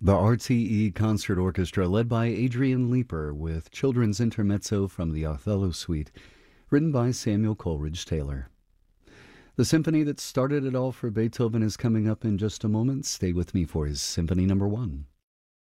The RTE Concert Orchestra, led by Adrian Leeper, with children's intermezzo from the Othello Suite, written by Samuel Coleridge Taylor. The symphony that started it all for Beethoven is coming up in just a moment. Stay with me for his Symphony Number 1.